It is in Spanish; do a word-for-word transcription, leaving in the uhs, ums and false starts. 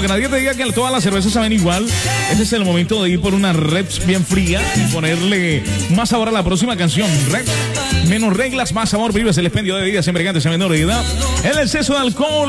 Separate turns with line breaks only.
que nadie te diga que todas las cervezas saben igual. Ese es el momento de ir por una Reps bien fría y ponerle más sabor a la próxima canción. Reps, menos reglas, más sabor. Vives el expendio de bebidas embriagantes a menor de edad. El exceso de alcohol